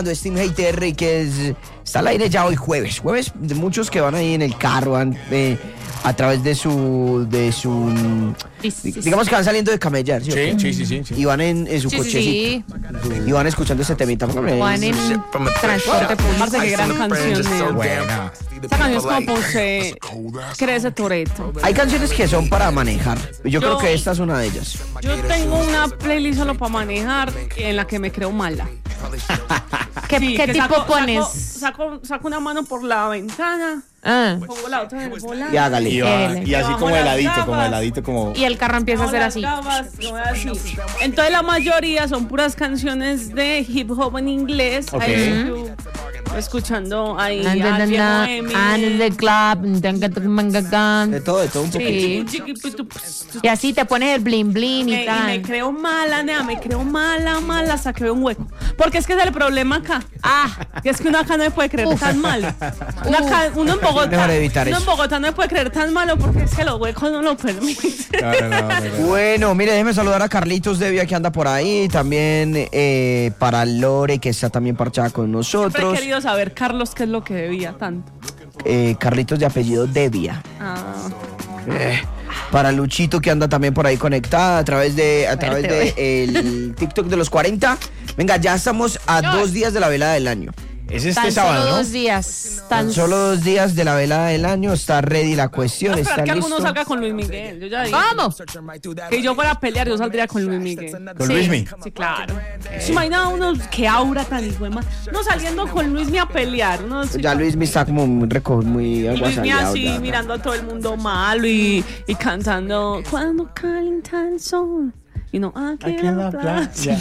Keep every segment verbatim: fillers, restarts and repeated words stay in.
Steam Hater, que es, está al aire ya hoy jueves. Jueves de muchos que van ahí en el carro, van, eh, a través de su, de su, digamos que van saliendo de camellar, ¿sí? Sí, sí, sí, sí, sí. Y van en, en su Sí, sí, cochecito. sí. Y van escuchando este temita. Van en transporte público. Parce, qué gran canción, Neo. Buena. Esa canción es como Ponce crece Toretto. Hay canciones que son para manejar. Yo, Yo- creo que esta es una de ellas. Yo tengo una playlist solo para manejar en la que me creo mala. ¿Qué, Sí, qué que tipo saco- pones? Saco, saco, saco una mano por la ventana, Ah. pongo la otra en el volante. Y hágale. Y, va- L. y así Bajo como las heladito, como gafas. heladito, como... Y el carro empieza a Pongo hacer las así. gafas, no es así. Entonces la mayoría son puras canciones de hip hop en inglés. Ok. Ahí estoy escuchando ahí And al the- viejo and Eminem. the club. De todo, de todo un poquito. Sí. Y así te pones el blin blin Me- y y tal. me creo mala, nea, me creo mala, mala, hasta que veo un hueco. Porque es que es el problema acá. Ah, Que es que uno acá no se puede creer tan malo. Uno, acá- uno en Bogotá, Mejor evitar uno eso. en Bogotá no se puede creer tan malo porque es que los huecos no lo permiten. No, no, no, no, no. Bueno, mire, déjeme saludar a Carlitos Devia que anda por ahí. También eh, para Lore que está también parchada con Siempre he nosotros. querido saber, Carlos, qué es lo que debía tanto. Eh, Carlitos de apellido Devia. Ah, Eh, para Luchito que anda también por ahí conectada a través de a través de Fuerte, el TikTok de los cuarenta. Venga, ya estamos a dos días de la velada del año. Es este tan sábado, solo ¿no? dos días. Tan Tan solo dos días de la velada del año. Está ready la cuestión. voy a Está esperar que listo. alguno salga con Luis Miguel. Yo ya dije ¿Cómo? que yo fuera a pelear, yo saldría con Luis Miguel. Con Sí. Luismi. Sí, claro. ¿Se imagina uno que aura tan hijo de ma- no saliendo con Luismi a pelear? Uno así- Ya Luis me está como muy reco- muy Y Luismi aguasaleado así ya. mirando a todo el mundo malo y, y cantando cuando calienta el sol. Y no, aquí, Aquí en la playa.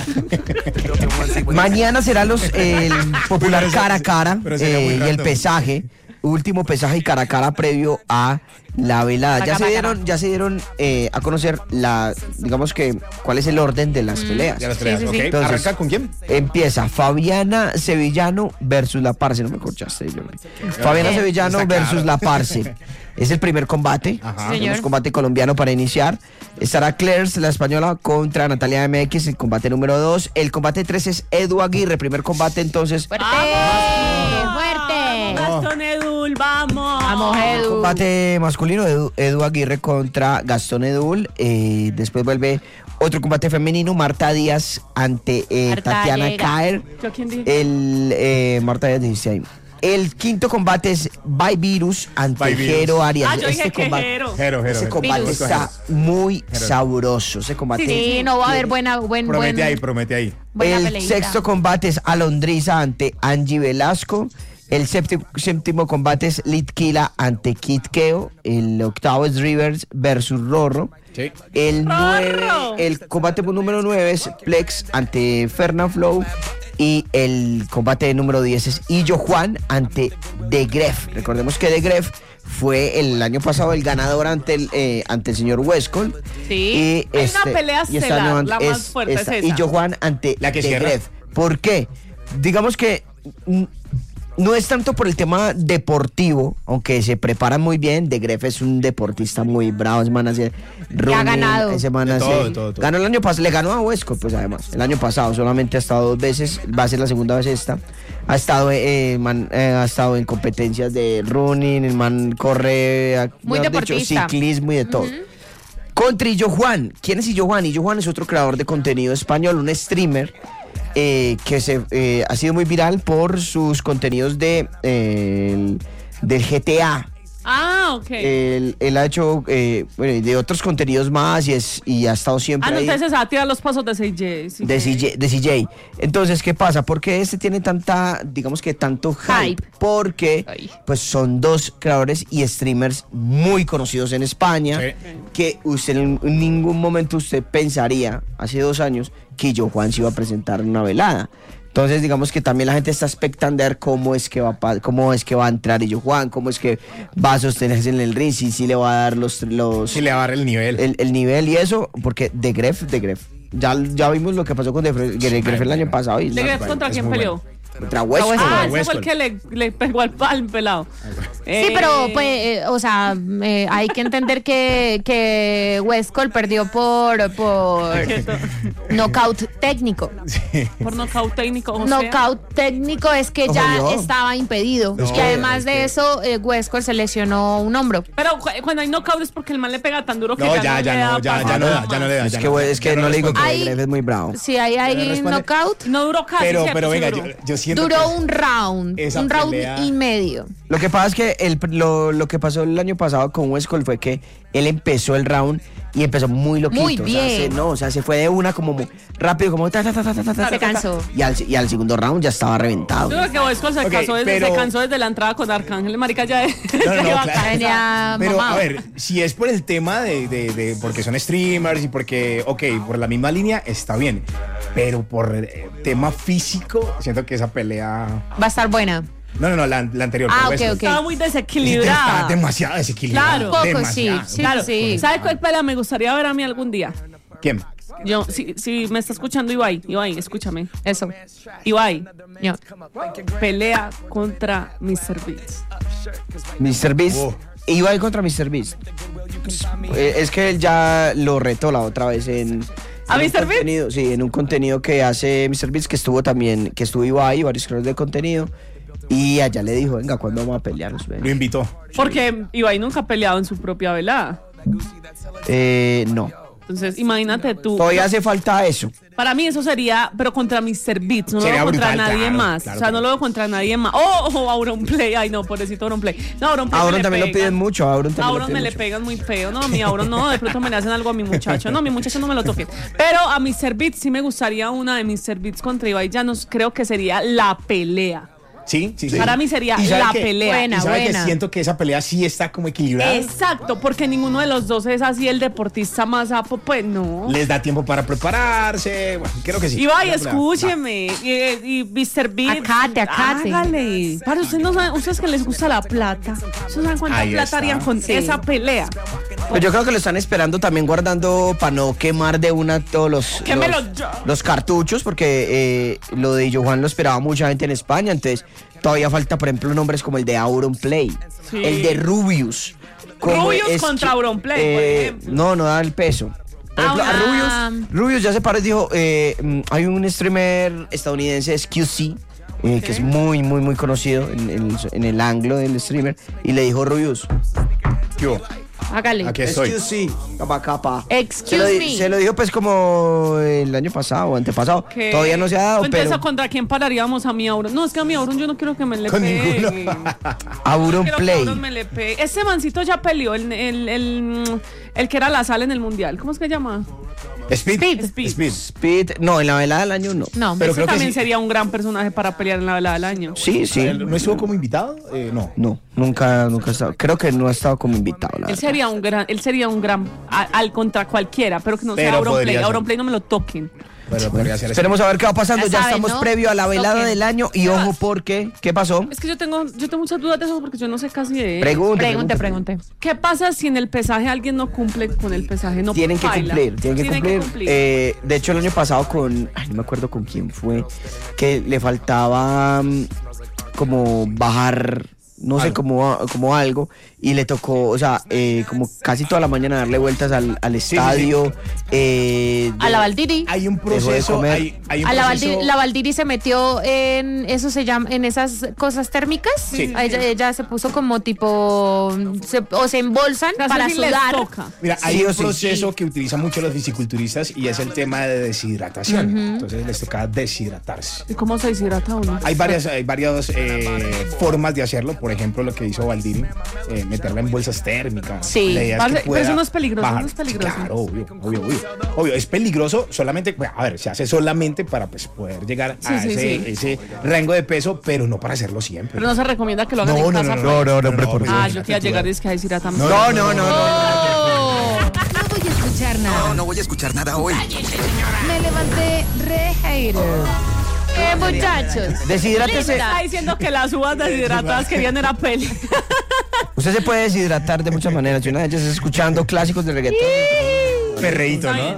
Mañana será los el popular Pero ese- cara a cara pero sería muy eh, y el random. pesaje, último pesaje y cara a cara previo a la velada. La Ya se cara a dieron, cara. ya se dieron eh, a conocer la, digamos que cuál es el orden de las peleas. Ya las peleas, Sí, sí, ¿ok? sí. Entonces- ¿Arranca con quién? Empieza Fabiana Sevillano versus La Parce. No me corchaste, yo. Fabiana Eh. Sevillano Está versus claro. La Parce. Es el primer combate. Ajá. Tenemos Señor. combate colombiano para iniciar. Estará Clairs, la española, contra Natalia M X, el combate número dos. El combate tres es Edu Aguirre, primer combate entonces. fuerte. ¡Vamos! Fuerte. Gastón Edul, vamos. Vamos, Edu. Combate masculino, Edu, Edu Aguirre contra Gastón Edul. Eh, después vuelve otro combate femenino, Marta Díaz ante eh, Marta Tatiana llega. Caer. ¿Yo a quién dije? El eh, Marta Díaz dice ahí. El quinto combate es By Virus ante By Virus. Jero Arias. Ah, yo dije que combate, Jero. Jero, Jero. ese Jero. combate Virus. está muy Jero. sabroso. Ese combate. Sí, no va a haber buena, buen, Promete buen, ahí, promete ahí. buena El peleita. sexto combate es Alondriza ante Angie Velasco. El séptimo, séptimo combate es Litkila ante Kid Keo. El octavo es Rivers versus Rorro. Sí. El, nueve, ¡Rorro! el combate número nueve es Plex ante Fernan Flow. Y el combate número diez es Illo Juan ante The Gref. Recordemos que The Gref fue el año pasado el ganador ante el, eh, ante el señor Westcott. Sí. Y Hay este, una pelea y esta estelar, nueva la más fuerte es esa. Illo Juan ante La que The cierra. Gref. ¿Por qué? Digamos que mm, no es tanto por el tema deportivo, aunque se preparan muy bien. De Gref es un deportista muy bravo. Ese man hace running, ganado. ese man De hace- todo, de todo, todo. Ganó el año pasado, le ganó a Westcott, pues además. El año pasado solamente ha estado dos veces, va a ser la segunda vez esta. Ha estado, eh, man, eh, ha estado en competencias de running, el man corre, a- Muy mejor dicho, deportista. ciclismo y de todo. Contra Illo Juan. ¿Quién es Illo Juan? Illo Juan es otro creador de contenido español, un streamer eh, que se, eh, ha sido muy viral por sus contenidos de eh, el- del G T A. Ah, ok. Él, él ha hecho eh, bueno, y de otros contenidos más y, es, y ha estado siempre Ah, no, ahí entonces se va a tirar los pasos de C J. sí. de C J, de C J. Entonces, ¿qué pasa? ¿Por qué este tiene tanta, digamos que tanto hype? Hype. Porque Ay. pues son dos creadores y streamers muy conocidos en España Sí. que usted en en ningún momento usted pensaría, hace dos años, que Illo Juan se iba a presentar en una velada. Entonces, digamos que también la gente está expectando a ver cómo es que va a, pa- cómo es que va a entrar Illo Juan, cómo es que va a sostenerse en el ring, si, si le va a dar los, los Sí le va a dar el nivel. el, el nivel y eso, porque de Gref, de Gref. Ya, ya vimos lo que pasó con De Gre- De Gref el año pasado. Y ¿De no, Gref contra es quién muy peleó? contra Westcott. Ah, Ah, ese fue el Westcott. que le, le pegó al, al pelado. Sí, pero pues, eh, o sea, eh, hay que entender que, que Westcol perdió por, por knockout técnico. Por knockout técnico. O sea, Knockout técnico es que Ojo, ya yo. estaba impedido. No, y además es de que- eso, eh, Westcol se lesionó un hombro. Pero cu- cuando hay knockout es porque el man le pega tan duro que No, ya, ya, no ya le no, da ya, para ya no nada da, ya no le da. Es ya que, güey, es que ya no le digo que responde. Gref es muy bravo. Si hay ahí responde. knockout, No duró casi, Pero, ¿cierto? pero Sí venga, duró. yo, yo siento duró que un round, esa un round pelea- y medio. Lo que pasa es que el, lo, lo que pasó el año pasado con Westcol fue que él empezó el round y empezó muy loquito. Muy O sea, bien. se- no, o sea, se fue de una como muy rápido, como ta, ta, ta, ta, ta, ta, ta, Se ta, ta, cansó. Y al, y al segundo round ya estaba reventado. Yo creo que Westcol se, Ok, casó desde, pero- se cansó desde la entrada con Arcángel. Marica ya, No, no, no, ya claro. Venía Pero mamado. a ver, si es por el tema de, de, de porque son streamers y porque, ok, por la misma línea está bien, pero por eh, tema físico, siento que esa pelea... Va a estar buena. No, no, no, la, la anterior. Ah, por ok, Westcol. ok. estaba muy Está desequilibrada. demasiado desequilibrada. Claro. Un poco, demasiado. sí, sí. Claro, sí. ¿sabes cuál pelea me gustaría ver a mí algún día? ¿Quién? Yo, si, si me está escuchando Ibai, Ibai, escúchame. Eso. Ibai, Yo. pelea contra mister Beats. mister Beast Oh. iba a ir contra mister Beast. Eh, Es que él ya lo retó la otra vez en. ¿A en un mister Beast? contenido, sí, en un contenido que hace mister Beast, que estuvo también, que estuvo Ibai, varios creadores de contenido. Y allá le dijo, venga, ¿cuándo vamos a pelear? Lo invitó. Porque Ibai nunca ha peleado en su propia velada. Eh, no. Entonces, imagínate tú. Todavía hace falta eso. Para mí eso sería, pero contra mister Beats, no lo Sería veo contra brutal, nadie claro, más. claro, o sea, no claro. lo veo contra nadie más. Oh, oh, Auron Play. Ay, no, pobrecito Auron Play. No, Auron Play. A me Auron le también lo pegan. piden mucho, a Auron también Auron lo me piden le mucho. pegan muy feo. No, mi Auron no, de pronto me le hacen algo a mi muchacho. No, mi muchacho no me lo toque. Pero a mister Beats sí me gustaría una de mister Beats contra Ibai Llanos. Creo que sería la pelea. Sí, sí, sí. Para mí sería ¿Y sabe la qué? pelea. Buena, y sabe buena. que siento que esa pelea sí está como equilibrada. Exacto, porque ninguno de los dos es así el deportista más apo, pues no. Les da tiempo para prepararse. Bueno, creo que sí. Ibai, La pelea. escúcheme. Y, y mister Beats. Acate, acate. Hágale. Para ustedes no saben, ustedes que les gusta la plata. ¿Ustedes saben cuánta Ahí plata está. harían con Sí. esa pelea? Pues yo creo que lo están esperando también guardando para no quemar de una todos los, Quémelo los, ya. los cartuchos, porque eh, lo de Johan lo esperaba mucha gente en España, entonces todavía falta, por ejemplo, nombres como el de Auron Play, Sí. el de Rubius. como Rubius es contra que- Auron Play, por eh, ejemplo. No, no da el peso. Por ejemplo, a Ah, Rubius, Rubius ya se paró y dijo, eh, mm, hay un streamer estadounidense, es Q C, eh, que es muy, muy, muy conocido en, en el, en el anglo del streamer, y le dijo Rubius, ¿Qué hubo? Hágale. Aquí estoy. Excuse me, capa, capa. Excuse se lo, di- me. se lo dijo pues como el año pasado o antepasado. ¿Qué? Todavía no se ha dado, Entonces, pero ¿contra quién pararíamos a mi Auron? No, es que a mi Auron yo no quiero que me le Con pegue. ninguno. Auron Quiero que Play. Auron me le pegue. Ese mancito ya peleó, el, el, el, mm, el que era la sala en el mundial. ¿Cómo es que se llama? Speed. Speed. Speed. Speed. Speed, no, en la velada del año no. No, Pero Ese creo que también sí. sería un gran personaje para pelear en la velada del año. Sí, sí. ¿No estuvo como invitado? Eh, no. No, nunca, nunca ha estado. Creo que no ha estado como invitado, la Él verdad. sería un gran, él sería un gran a- al contra cualquiera, pero que no sea Pero Auron podría Play. ser. Auron Play no me lo toquen. Pero podría ser Esperemos a ver qué va pasando. Ya Ya, saben, estamos ¿no? previo a la velada Toquen. del año. Y ojo, porque, ¿qué pasó? Es que yo tengo, yo tengo muchas dudas de eso porque yo no sé casi de él. Pregunte, Pregunte, pregunte. ¿Qué pasa si en el pesaje alguien no cumple con el pesaje? No Tienen que baila? cumplir, tienen que Tienen cumplir. Eh, de hecho, el año pasado con, ay, no me acuerdo con quién fue, que le faltaba mm, como bajar, no sé, Algo. como, como algo, y le tocó, o sea, eh, como casi toda la mañana darle vueltas al, al sí, sí. estadio. eh, A la Valdiri. Hay un Dejó de proceso. comer. Hay, hay un A la proceso- Valdiri, la Valdiri se metió en eso se llama en esas cosas térmicas. Sí. A Ella, ella se puso como tipo se- o se embolsan No sé para si les sudar. toca. Mira, hay Sí o un sí. proceso que utilizan mucho los fisiculturistas y es el tema de deshidratación. Entonces les toca deshidratarse. ¿Y cómo se deshidrata uno? Hay varias, hay varias eh, formas de hacerlo. Por ejemplo, lo que hizo Valdiri, eh, meterla en bolsas térmicas. Sí. La idea es Parce, que pero pueda eso no es peligroso, bajar. no es peligroso. Claro, obvio, obvio, obvio. Obvio, es peligroso solamente, bueno, a ver, se hace solamente para pues, poder llegar Sí, a sí, ese, sí. ese rango de peso, pero no para hacerlo siempre. Pero no se recomienda que lo hagan No, en no, casa. no, pues. no, no, no, hombre, por Ah, Dios. yo quería llegar y es que a deshidratarme. No, No, no, no, no. No voy a escuchar nada. No, no voy a escuchar nada hoy. Me levanté re hater. Eh, muchachos. Deshidrátese. Está diciendo que las uvas deshidratadas querían era peli. Usted se puede deshidratar de muchas maneras. Y una de ellas es escuchando clásicos de reggaetón. Perreíto, ¿no?